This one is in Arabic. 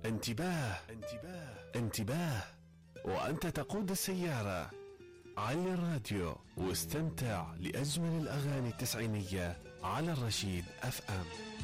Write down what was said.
انتباه انتباه انتباه، وأنت تقود السيارة علي الراديو واستمتع لأجمل الأغاني التسعينية على الرشيد FM.